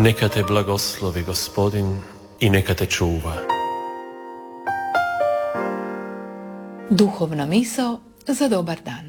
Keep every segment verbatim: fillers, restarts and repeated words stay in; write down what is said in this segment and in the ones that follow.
Neka te blagoslovi Gospodin i neka te čuva. Duhovna misao za dobar dan.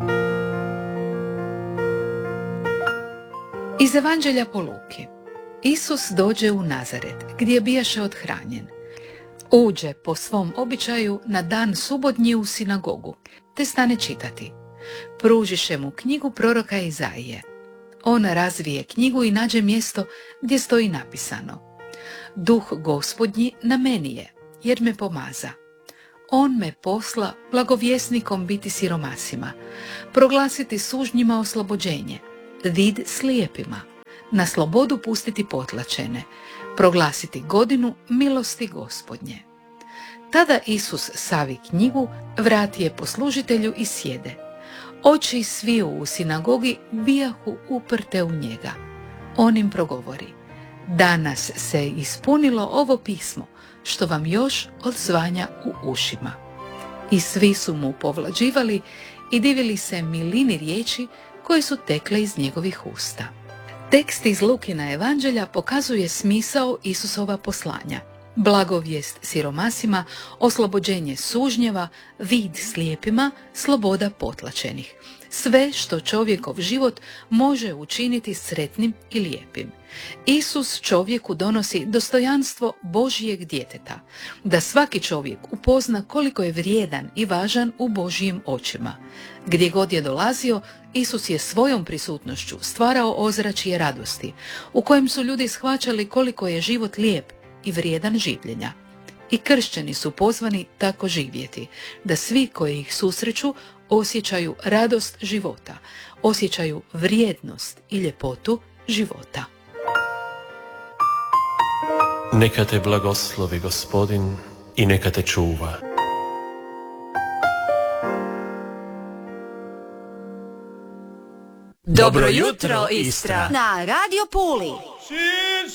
Iz Evanđelja po Luki. Isus dođe u Nazaret, gdje bijaše othranjen. Uđe po svom običaju na dan subotnji u sinagogu, te stane čitati. Pružiše mu knjigu proroka Izaije. On razvije knjigu i nađe mjesto gdje stoji napisano: Duh Gospodnji na meni je, jer me pomaza. On me posla blagovjesnikom biti siromasima, proglasiti sužnjima oslobođenje, vid slijepima, na slobodu pustiti potlačene, proglasiti godinu milosti Gospodnje. Tada Isus savi knjigu, vrati je poslužitelju i sjede. Oči sviju u sinagogi bijahu uprte u njega. On im progovori: danas se ispunilo ovo pismo, što vam još odzvanja u ušima. I svi su mu povlađivali i divili se milini riječi koje su tekle iz njegovih usta. Tekst iz Lukina Evanđelja pokazuje smisao Isusova poslanja: blagovijest siromasima, oslobođenje sužnjeva, vid slijepima, sloboda potlačenih. Sve što čovjekov život može učiniti sretnim i lijepim. Isus čovjeku donosi dostojanstvo Božjeg djeteta, da svaki čovjek upozna koliko je vrijedan i važan u Božjim očima. Gdje god je dolazio, Isus je svojom prisutnošću stvarao ozračje radosti, u kojem su ljudi shvaćali koliko je život lijep i vrijedan življenja. I kršćani su pozvani tako živjeti, da svi koji ih susreću osjećaju radost života, osjećaju vrijednost i ljepotu života. Neka te blagoslovi Gospodin i neka te čuva. Dobro jutro, Istra! Na Radio Puli. Sin